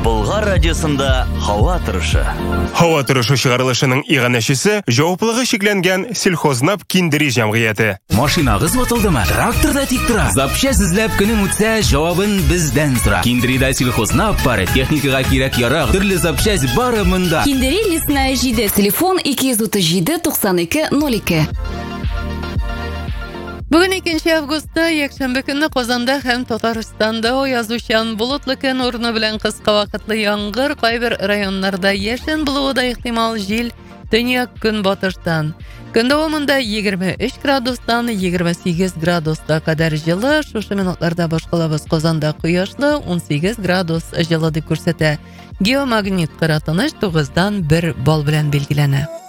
Болгар радиосында һава торышы. Һава торышы чыгарылышының иганәчесе җаваплылыгы шикләнгән сельхознап киндери җәмгыяте. Машинагыз ватылдымы? Тракторда тик тора. Запчасть эзләп көнең үтсә, җавабын бездән сора. Киндерида сельхознап бары, техникага кирәк ярак, төрле запчасть бары монда. Киндери лесная җиде, телефон 237 92 02. Бүген 2 августта якшәмбе көнне Казанда һәм Татарстанда язучан болытлы көн урыны белән кыска вакытлы яңгыр, кайбер районнарда яшен булуы да ихтимал, җил төньяк көнбатыштан. Көн дәвамында 23 градустан 28 градуска кадәр җылы, шушы минутларда башкалабыз Казанда кояшлы 18 градус җылы дип күрсәтә. Геомагнит кыратыныш 9-дан 1 балл белән билгеләнә.